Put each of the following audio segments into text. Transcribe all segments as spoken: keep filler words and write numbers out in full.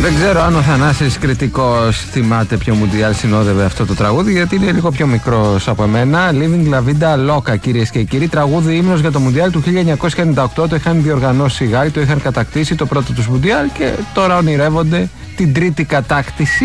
Δεν ξέρω αν ο Θανάσης Κρητικός θυμάται ποιο Μουντιάλ συνόδευε αυτό το τραγούδι, γιατί είναι λίγο πιο μικρός από εμένα. Living La Vida Loca, κυρίες και κύριοι. Τραγούδι ύμνος για το Μουντιάλ του χίλια εννιακόσια ενενήντα οκτώ. Το είχαν διοργανώσει οι Γάλλοι, το είχαν κατακτήσει το πρώτο τους Μουντιάλ και τώρα ονειρεύονται την τρίτη κατάκτηση.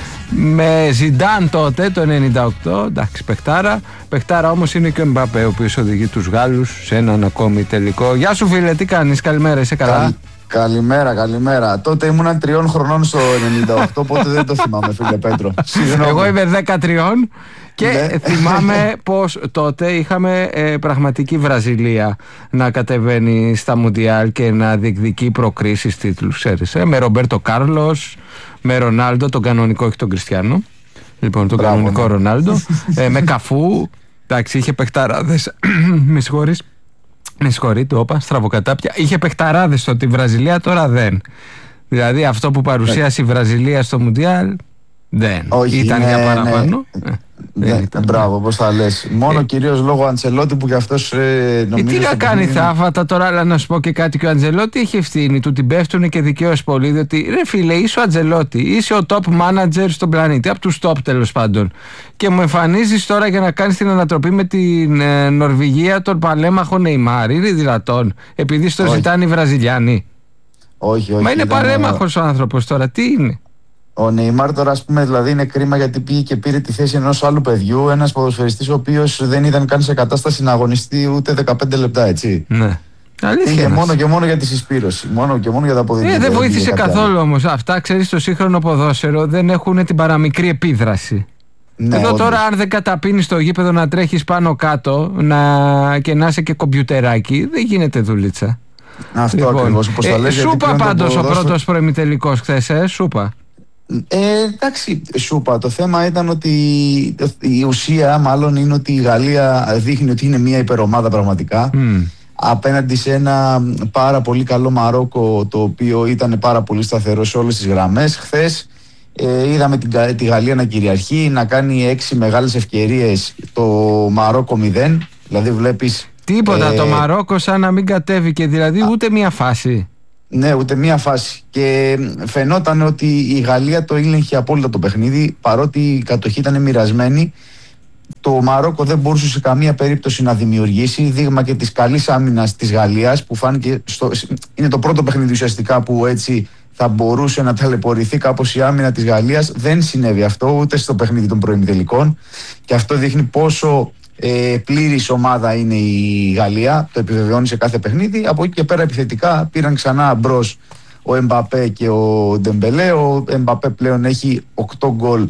Με Ζιντάν τότε το ενενήντα οκτώ, εντάξει, παιχτάρα. Παιχτάρα όμως είναι και ο Εμπαπέ, ο οποίος οδηγεί τους Γάλλους σε έναν ακόμη τελικό. Γεια σου φίλε, τι κάνεις, καλημέρα, είσαι καλά? Καλ... Καλημέρα, καλημέρα. Τότε ήμουν τριών χρονών στο ενενήντα οκτώ, οπότε δεν το θυμάμαι, φίλε Πέτρο. Εγώ είμαι δεκατρία και ναι. Θυμάμαι πως τότε είχαμε ε, πραγματική Βραζιλία να κατεβαίνει στα Μουντιάλ και να διεκδικεί προκρίσεις τίτλους, ξέρεις, ε, με Ρομπέρτο Κάρλος, με Ρονάλντο, τον κανονικό, όχι τον Κριστιάνο. Λοιπόν, τον Μπράβο, κανονικό ναι. Ρονάλντο, ε, με Καφού, εντάξει, είχε παιχταράδες, με συγχωρείς. Με συγχωρείτε, όπα, στραβοκατάπια. Είχε παιχταράδες στο τη Βραζιλία, τώρα δεν. Δηλαδή αυτό που παρουσίασε η Βραζιλία στο Μουντιάλ δεν. Όχι, ήταν ναι, για παραπάνω. Ναι. Ε, ναι, δεν ήταν. Μπράβο, πώς θα λες. Μόνο ε, κυρίως λόγω Αντσελότη που κι αυτός ε, νομίζω. Ε, τι να κάνει είναι... θαύματα τώρα, αλλά να σου πω και κάτι. Και ο Αντζελότη έχει ευθύνη, του την πέφτουν και δικαίως πολύ. Διότι ρε φίλε, είσαι ο Αντζελότη, είσαι ο top manager στον πλανήτη, από τους top τέλος πάντων. Και μου εμφανίζεις τώρα για να κάνεις την ανατροπή με την ε, Νορβηγία τον παλέμαχο Νεϊμάρ. Είναι δυνατόν, επειδή στο όχι. Ζητάνε οι Βραζιλιάνοι? Όχι, όχι. Μα είναι παρέμαχος ο άνθρωπος τώρα, τι είναι? Ο Νεϊμάρ τώρα, ας πούμε, δηλαδή είναι κρίμα γιατί πήγε και πήρε τη θέση ενός άλλου παιδιού, ένας ποδοσφαιριστής ο οποίος δεν ήταν καν σε κατάσταση να αγωνιστεί ούτε δεκαπέντε λεπτά, έτσι. Ναι. Αλήθεια. Μόνο και μόνο για τη συσπήρωση. Μόνο και μόνο για τα αποδητήρια. Ε, δεν βοήθησε καθόλου όμως. Αυτά, ξέρεις, στο σύγχρονο ποδόσφαιρο δεν έχουν την παραμικρή επίδραση. Ναι, εδώ τώρα, όντως. Αν δεν καταπίνεις το γήπεδο να τρέχεις πάνω κάτω να... και να είσαι και κομπιουτεράκι, δεν γίνεται δουλίτσα. Αυτό λοιπόν, ακριβώς. Όπως ε, λες, σούπα πάντως ο πρώτος προημιτελικός χθες, ε, σούπα. Ε, εντάξει, σούπα. Το θέμα ήταν ότι η ουσία μάλλον είναι ότι η Γαλλία δείχνει ότι είναι μια υπερομάδα πραγματικά mm. απέναντι σε ένα πάρα πολύ καλό Μαρόκο, το οποίο ήταν πάρα πολύ σταθερό σε όλες τις γραμμές. Χθες ε, είδαμε την, τη Γαλλία να κυριαρχεί, να κάνει έξι μεγάλες ευκαιρίες, το Μαρόκο μηδέν. Δηλαδή βλέπεις τίποτα, ε, το Μαρόκο σαν να μην κατέβηκε, δηλαδή ούτε μια φάση. Ναι, ούτε μία φάση. Και φαινόταν ότι η Γαλλία το ήλεγχε απόλυτα το παιχνίδι, παρότι η κατοχή ήταν μοιρασμένη. Το Μαρόκο δεν μπορούσε σε καμία περίπτωση να δημιουργήσει, δείγμα και της καλής άμυνας της Γαλλίας, που φάνηκε στο, είναι το πρώτο παιχνίδι ουσιαστικά που έτσι θα μπορούσε να ταλαιπωρηθεί κάπως η άμυνα της Γαλλίας. Δεν συνέβη αυτό ούτε στο παιχνίδι των προημιτελικών, και αυτό δείχνει πόσο Ε, πλήρης ομάδα είναι η Γαλλία, το επιβεβαιώνει σε κάθε παιχνίδι. Από εκεί και πέρα επιθετικά πήραν ξανά μπρος ο Εμπαπέ και ο Ντεμπελέ. Ο Εμπαπέ πλέον έχει οκτώ γκολ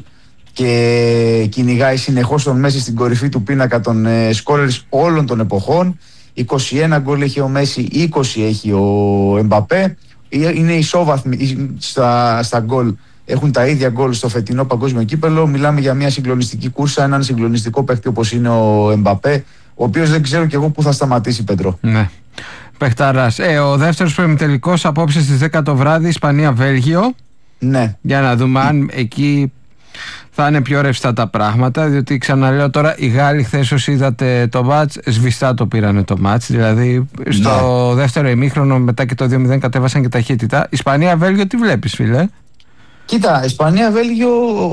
και κυνηγάει συνεχώς τον Μέση στην κορυφή του πίνακα των ε, σκόρερς όλων των εποχών. είκοσι ένα γκολ έχει ο Μέση, είκοσι έχει ο Εμπαπέ. Είναι ισόβαθμοι στα, στα γκολ. Έχουν τα ίδια γκολ στο φετινό παγκόσμιο κύπελο. Μιλάμε για μια συγκλονιστική κούρσα, έναν συγκλονιστικό παίκτη όπως είναι ο Εμπαπέ, ο οποίος δεν ξέρω κι εγώ πού θα σταματήσει, Πέτρο. Ναι. Παιχταράς. Ε, ο δεύτερος προημιτελικός απόψε στις δέκα το βράδυ, Ισπανία-Βέλγιο. Ναι. Για να δούμε αν εκεί θα είναι πιο ρευστά τα πράγματα. Διότι ξαναλέω τώρα, οι Γάλλοι χθες, όσοι είδατε το μάτς, σβηστά το πήρανε το μάτς. Δηλαδή στο ναι. δεύτερο ημίχρονο, μετά και το δύο μηδέν, κατέβασαν και ταχύτητα. Ισπανία-Βέλγιο, τι βλέπεις, φίλε? Κοίτα, Ισπανία-Βέλγιο,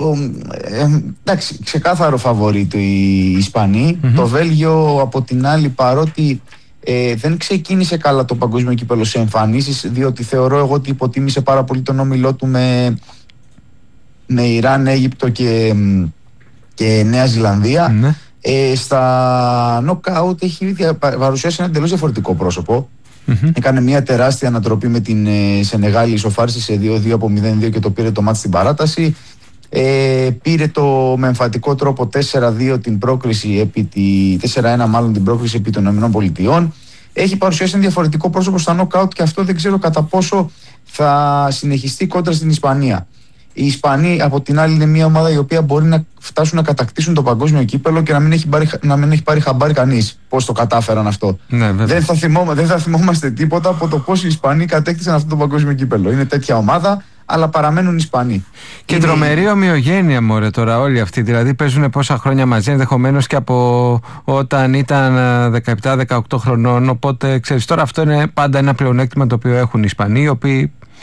ε, εντάξει, ξεκάθαρο φαβορίτο οι Ισπανοί. Mm-hmm. Το Βέλγιο από την άλλη, παρότι ε, δεν ξεκίνησε καλά το παγκόσμιο κύπελο σε εμφανίσεις, διότι θεωρώ εγώ ότι υποτίμησε πάρα πολύ τον όμιλό του με, με Ιράν, Αίγυπτο και, και Νέα Ζηλανδία. Mm-hmm. Ε, στα νοκάουτ έχει παρουσιάσει ένα εντελώς διαφορετικό πρόσωπο. Mm-hmm. Έκανε μια τεράστια ανατροπή με την ε, Σενεγάλη, ισοφάρισε σε δύο δύο από μηδέν δύο και το πήρε το μάτς στην παράταση. Ε, πήρε το με εμφατικό τρόπο τέσσερα δύο την πρόκριση επί τη, τέσσερα ένα μάλλον την πρόκριση επί των ΗΠΑ. Έχει παρουσιάσει ένα διαφορετικό πρόσωπο στα νοκάουτ και αυτό δεν ξέρω κατά πόσο θα συνεχιστεί κόντρα στην Ισπανία. Οι Ισπανοί από την άλλη είναι μια ομάδα η οποία μπορεί να φτάσουν να κατακτήσουν το παγκόσμιο κύπελο και να μην έχει πάρει, να μην έχει πάρει χαμπάρι κανείς πώς το κατάφεραν αυτό. Ναι, δεν, θα θυμόμα, δεν θα θυμόμαστε τίποτα από το πώς οι Ισπανοί κατέκτησαν αυτό το παγκόσμιο κύπελο. Είναι τέτοια ομάδα, αλλά παραμένουν Ισπανοί. Και είναι... τρομερή ομοιογένεια, μωρέ, τώρα όλοι αυτοί. Δηλαδή παίζουν πόσα χρόνια μαζί, ενδεχομένως και από όταν ήταν δεκαεπτά δεκαοκτώ χρονών. Οπότε ξέρεις, τώρα αυτό είναι πάντα ένα πλεονέκτημα το οποίο έχουν οι Ισπανοί, οι οποίοι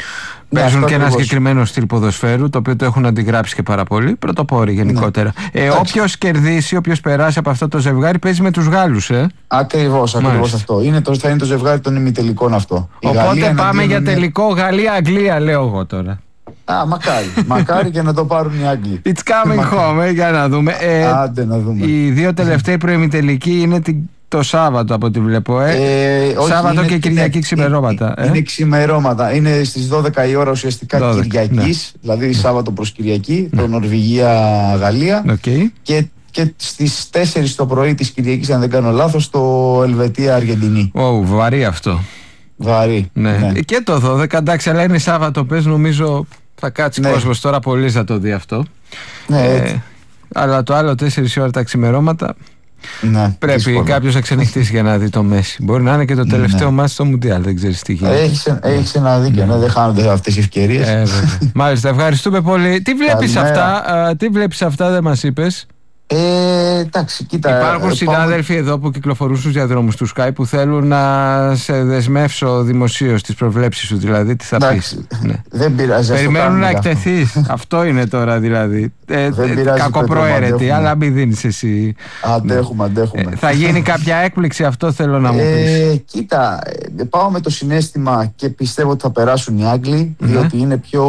Παίζουν ναι, και ακριβώς. ένα συγκεκριμένο στυλ ποδοσφαίρου, το οποίο το έχουν αντιγράψει και πάρα πολύ. Πρωτοπόροι γενικότερα. Ναι. Ε, όποιος κερδίσει, όποιος περάσει από αυτό το ζευγάρι, παίζει με τους Γάλλους, ε. Ακριβώς, ακριβώς αυτό. Είναι το, θα είναι το ζευγάρι των ημιτελικών αυτό. Η Οπότε Γαλλία πάμε για είναι... τελικό Γαλλία-Αγγλία, λέω εγώ τώρα. Α, μακάρι. Μακάρι και να το πάρουν οι Άγγλοι. It's coming home, ε, για να δούμε. Ε, Άντε να δούμε. Οι δύο τελευταίοι προημιτελικοί είναι την, το Σάββατο από ό,τι βλέπω. Ε. Ε, όχι, Σάββατο είναι, και Κυριακή είναι, ξημερώματα. Είναι, ε. είναι ξημερώματα. Είναι στις δώδεκα η ώρα ουσιαστικά δώδεκα, Κυριακής, ναι. Δηλαδή Σάββατο προς Κυριακή, ναι. Το Νορβηγία-Γαλλία. Okay. Και, και στις τέσσερις το πρωί της Κυριακής, αν δεν κάνω λάθος, το Ελβετία-Αργεντινή. Oh, βαρύ αυτό. Βαρύ. Ναι. Ναι. Και το δώδεκα, εντάξει, αλλά είναι Σάββατο, πες, νομίζω θα κάτσει ναι. κόσμος τώρα πολύ να το δει αυτό. Ναι, ε, αλλά το άλλο τέσσερις ώρα τα ξημερώματα. Ναι, πρέπει κάποιος να ξενυχτήσει για να δει το Μέση. Μπορεί να είναι και το τελευταίο ναι. μάτς στο Μουντιάλ, δεν ξέρεις τι γίνεται. Έχεις, έχεις ένα δίκιο, ναι. Ναι, δεν χάνονται αυτές οι ευκαιρίες. Ε, Μάλιστα, ευχαριστούμε πολύ. Τι βλέπεις αυτά, α, τι βλέπεις αυτά, δεν μας είπες. Ε, εντάξει, κοίτα. Υπάρχουν ε, συνάδελφοι πάμε... εδώ που κυκλοφορούν στους διαδρόμους του Sky που θέλουν να σε δεσμεύσω δημοσίως τις προβλέψεις σου, δηλαδή τι θα εντάξει, πεις. Ναι. Δεν πειράζει. Περιμένουν να εκτεθείς. Αυτό είναι τώρα δηλαδή. Ε, δεν ε, κακοπροαίρετη, αλλά μην δίνεις εσύ. Αντέχουμε, αντέχουμε. Ε, θα γίνει κάποια έκπληξη, αυτό θέλω να μου πεις. Ε, κοίτα, ε, πάω με το συναίσθημα και πιστεύω ότι θα περάσουν οι Άγγλοι, mm-hmm. διότι είναι πιο.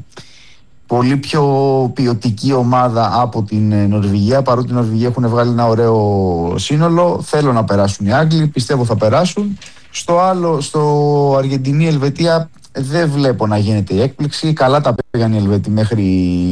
Πολύ πιο ποιοτική ομάδα από την Νορβηγία. Παρότι οι Νορβηγοί έχουν βγάλει ένα ωραίο σύνολο, θέλω να περάσουν οι Άγγλοι, πιστεύω θα περάσουν. Στο άλλο, στο Αργεντινή-Ελβετία, δεν βλέπω να γίνεται η έκπληξη. Καλά τα πήγαν οι Ελβετοί μέχρι,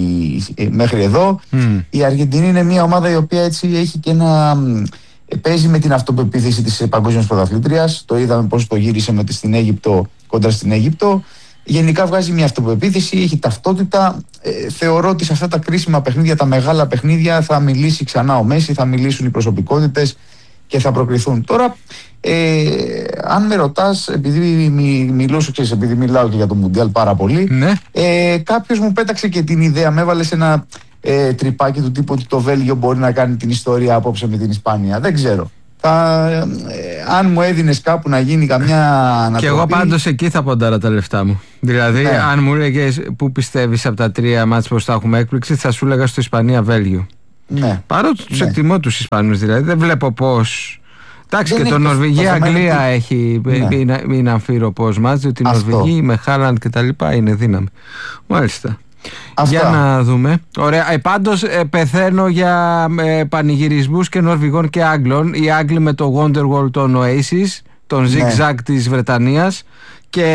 μέχρι εδώ. Mm. Η Αργεντινή είναι μια ομάδα η οποία έτσι έχει και ένα. Παίζει με την αυτοπεποίθηση της παγκόσμιας πρωταθλήτριας. Το είδαμε πώς το γύρισε με στην Αίγυπτο, κόντρα στην Αίγυπτο. Γενικά βγάζει μια αυτοπεποίθηση, έχει ταυτότητα. Ε, θεωρώ ότι σε αυτά τα κρίσιμα παιχνίδια, τα μεγάλα παιχνίδια, θα μιλήσει ξανά ο Μέση, θα μιλήσουν οι προσωπικότητες και θα προκριθούν. Τώρα, ε, αν με ρωτάς, επειδή μι, μιλούσα, ξέρεις, επειδή μιλάω και για το Μουντιάλ πάρα πολύ, ναι. ε, κάποιος μου πέταξε και την ιδέα, με έβαλε σε ένα ε, τρυπάκι του τύπου ότι το Βέλγιο μπορεί να κάνει την ιστορία απόψε με την Ισπανία. Δεν ξέρω. Θα, ε, αν μου έδινες κάπου να γίνει καμιά ανατροπή. Και εγώ πάντως εκεί θα ποντάρα τα λεφτά μου. Δηλαδή, ναι. αν μου έλεγες πού πιστεύεις από τα τρία μάτς πως θα έχουμε έκπληξη, θα σου έλεγα στο Ισπανία-Βέλγιο. Ναι. Παρότι τους ναι. εκτιμώ τους Ισπανούς, δηλαδή δεν βλέπω πως. Εντάξει, δεν και το Νορβηγία-Αγγλία το έχει. Ναι. Είναι, είναι αμφίροπος μάτς, διότι οι Νορβηγοί με Χάλαντ και τα λοιπά είναι δύναμη. Μάλιστα. Αυτά. Για να δούμε. Ωραία. Ε, πάντως ε, πεθαίνω για ε, πανηγυρισμούς και Νορβηγών και Άγγλων. Οι Άγγλοι με το Wonderwall των Oasis, τον Zig Zag ναι. της Βρετανίας, και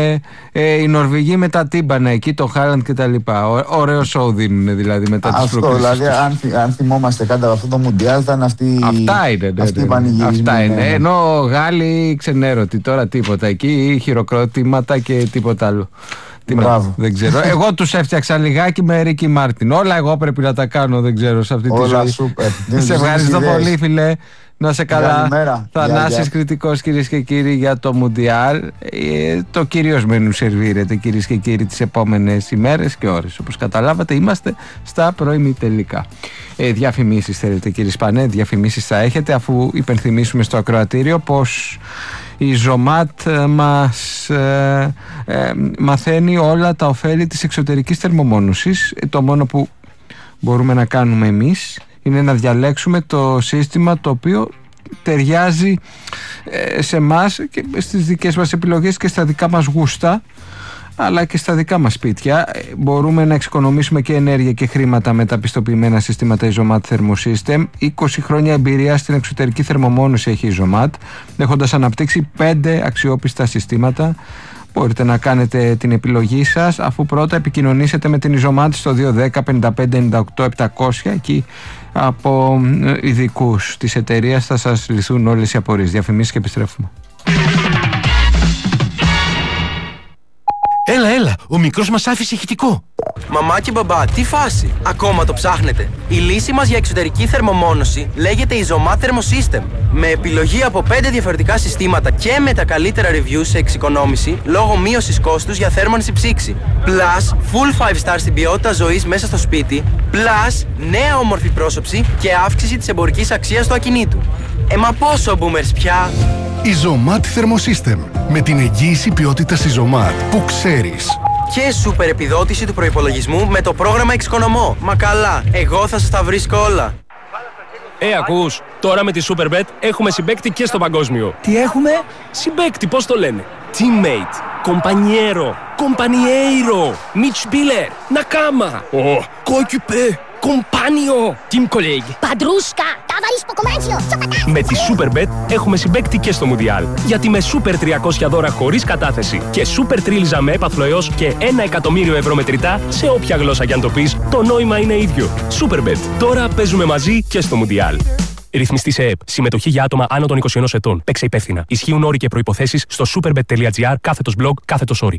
ε, οι Νορβηγοί με τα τύμπανα εκεί, το Χάλαντ και τα λοιπά. Ωραίο σοου δίνουν δηλαδή μετά τις προκλήσεις. Αυτό, δηλαδή αν, αν θυμόμαστε κάτι από αυτό το Μουντιάλ θα είναι αυτή, αυτά είναι, ναι, αυτή ναι, η πανηγυρισμοί. Αυτά είναι. Ναι. Ενώ Γάλλοι ξενέρωτοι, τώρα τίποτα εκεί, χειροκροτήματα και τίποτα άλλο. Τι να, δεν ξέρω. Εγώ τους έφτιαξα λιγάκι με Ρίκι Μάρτιν. Όλα εγώ πρέπει να τα κάνω, δεν ξέρω, σε αυτή όλα τη ζωή. Σούπερ. Σε ευχαριστώ πολύ, φίλε. Να σε καλά. Θανάσης Κρητικός, κυρίες και κύριοι, για το Μουντιάλ. Ε, το κυρίως μενού σερβίρεται, κυρίες και κύριοι, τις επόμενες ημέρες και ώρες. Όπως καταλάβατε, είμαστε στα προημιτελικά. Ε, διαφημίσεις θέλετε, κύριε Σπανέ, διαφημίσεις θα έχετε, αφού υπενθυμίσουμε στο ακροατήριο πως η Ζωμάτ μας ε, ε, μαθαίνει όλα τα ωφέλη της εξωτερικής θερμομόνωσης. Το μόνο που μπορούμε να κάνουμε εμείς είναι να διαλέξουμε το σύστημα το οποίο ταιριάζει ε, σε εμάς και στις δικές μας επιλογές και στα δικά μας γούστα, αλλά και στα δικά μας σπίτια. Μπορούμε να εξοικονομήσουμε και ενέργεια και χρήματα με τα πιστοποιημένα συστήματα Isomat Thermosystem. είκοσι χρόνια εμπειρία στην εξωτερική θερμομόνωση έχει η Isomat, έχοντας αναπτύξει πέντε αξιόπιστα συστήματα. Μπορείτε να κάνετε την επιλογή σας, αφού πρώτα επικοινωνήσετε με την Isomat στο δύο ένα μηδέν πέντε πέντε εννιά οκτώ επτακόσια. Εκεί από ειδικούς της εταιρείας θα σας λυθούν όλες οι απορίες. Διαφημίσεις και επιστρέφουμε. Έλα, έλα, ο μικρός μας άφησε ηχητικό. Μαμά και μπαμπά, τι φάση, ακόμα το ψάχνετε? Η λύση μας για εξωτερική θερμομόνωση λέγεται Isomat Thermosystem. Με επιλογή από πέντε διαφορετικά συστήματα και με τα καλύτερα reviews σε εξοικονόμηση λόγω μείωσης κόστους για θέρμανση ψήξη. Plus, full five star στην ποιότητα ζωής μέσα στο σπίτι. Plus, νέα όμορφη πρόσωψη και αύξηση της εμπορικής αξίας του ακινήτου. Ε, μα πόσο boomers πια! Isomat Thermosystem. Με την εγγύηση ποιότητας Isomat που ξέρεις. Και σούπερ επιδότηση του προϋπολογισμού με το πρόγραμμα Εξοικονομώ. Μα καλά, εγώ θα σας τα βρίσκω όλα. Ε, ακούς, τώρα με τη Superbet έχουμε συμπαίκτη και στο παγκόσμιο. Τι έχουμε? Συμπαίκτη, πώς το λένε? Teammate, compañero, compañeiro, Mitspieler, Nakama, oh, coéquipier, compagno, team colleague. Παντρούσκα, ταβαρίσπο κομμάτσιο, Με τη Superbet έχουμε συμπαίκτη και στο Μουντιάλ. Γιατί με Super τριακόσια δώρα χωρίς κατάθεση και Super τρίλιζα με έπαθλο έως και ένα εκατομμύριο ευρώ μετρητά, σε όποια γλώσσα κι αν το πεις, το νόημα είναι ίδιο. Superbet. Τώρα παίζουμε μαζί και στο Μουντιάλ. Ρυθμιστή σε ΕΕΠ. Συμμετοχή για άτομα άνω των είκοσι ενός ετών. Παίξε υπεύθυνα. Ισχύουν όροι και προϋποθέσεις στο superbet.gr κάθετος blog κάθετος όρι.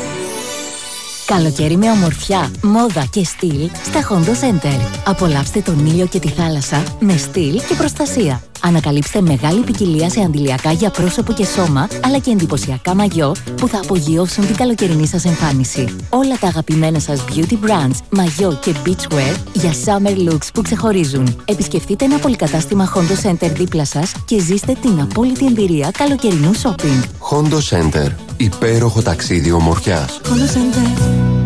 Καλοκαίρι με ομορφιά, μόδα και στυλ στα Hondo Center. Απολαύστε τον ήλιο και τη θάλασσα με στυλ και προστασία. Ανακαλύψτε μεγάλη ποικιλία σε αντιλιακά για πρόσωπο και σώμα, αλλά και εντυπωσιακά μαγιό που θα απογειώσουν την καλοκαιρινή σας εμφάνιση. Όλα τα αγαπημένα σας beauty brands, μαγιό και beachwear για summer looks που ξεχωρίζουν. Επισκεφτείτε ένα πολυκατάστημα Hondo Center δίπλα σας και ζήστε την απόλυτη εμπειρία καλοκαιρινού shopping. Hondo Center. Υπέροχο ταξίδι ομορφιάς. Hondo Center.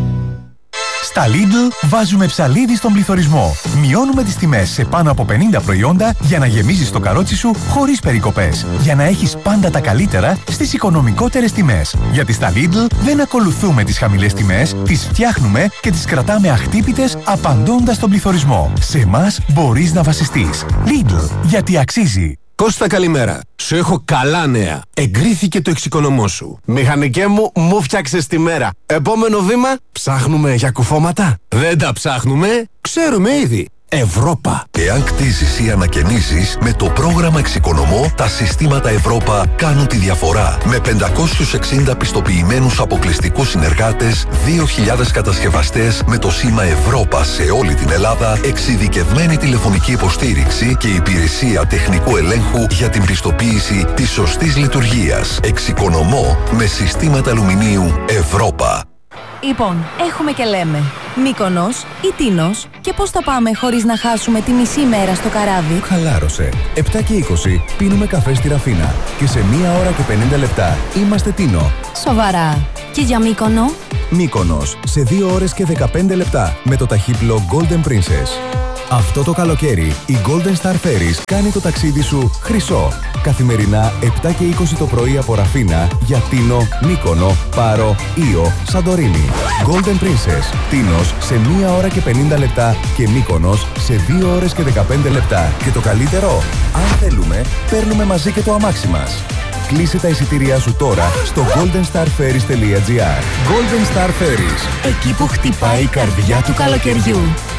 Στα Lidl βάζουμε ψαλίδι στον πληθωρισμό. Μειώνουμε τις τιμές σε πάνω από πενήντα προϊόντα για να γεμίζεις το καρότσι σου χωρίς περικοπές. Για να έχεις πάντα τα καλύτερα στις οικονομικότερες τιμές. Γιατί στα Lidl δεν ακολουθούμε τις χαμηλές τιμές, τις φτιάχνουμε και τις κρατάμε αχτύπητες απαντώντας στον πληθωρισμό. Σε εμάς μπορείς να βασιστείς. Lidl, γιατί αξίζει. Κώστα, καλημέρα. Σου έχω καλά νέα. Εγκρίθηκε το εξοικονομώ σου. Μηχανικέ μου, μου φτιάξες τη μέρα. Επόμενο βήμα, ψάχνουμε για κουφώματα. Δεν τα ψάχνουμε, ξέρουμε ήδη. Ευρώπα. Εάν κτίζεις ή ανακαινίζεις, με το πρόγραμμα Εξοικονομώ, τα συστήματα Ευρώπα κάνουν τη διαφορά. Με πεντακόσιους εξήντα πιστοποιημένους αποκλειστικούς συνεργάτες, δύο χιλιάδες κατασκευαστές με το σήμα Ευρώπα σε όλη την Ελλάδα, εξειδικευμένη τηλεφωνική υποστήριξη και υπηρεσία τεχνικού ελέγχου για την πιστοποίηση της σωστής λειτουργίας. Εξοικονομώ με συστήματα αλουμινίου Ευρώπα. Λοιπόν, έχουμε και λέμε Μύκονος ή Τίνος, και πώς θα πάμε χωρίς να χάσουμε τη μισή μέρα στο καράβι? Χαλάρωσε. επτά και είκοσι πίνουμε καφέ στη Ραφίνα και σε μία ώρα και πενήντα λεπτά είμαστε Τίνο. Σοβαρά. Και για Μύκονο? Μύκονος σε δύο ώρες και δεκαπέντε λεπτά με το ταχύπλο Golden Princess. Αυτό το καλοκαίρι η Golden Star Ferries κάνει το ταξίδι σου χρυσό. Καθημερινά επτά και είκοσι το πρωί από Ραφίνα για Τίνο, Μύκονο, Πάρο, Ήο, Σαντορίνη. Golden Princess, Τίνος σε μία ώρα και πενήντα λεπτά και Μύκονος σε δύο ώρες και δεκαπέντε λεπτά. Και το καλύτερο, αν θέλουμε, παίρνουμε μαζί και το αμάξι μας. Κλείσε τα εισιτήριά σου τώρα στο golden star ferries τελεία gr. Golden Star Ferries. Εκεί που χτυπάει η καρδιά του καλοκαιριού.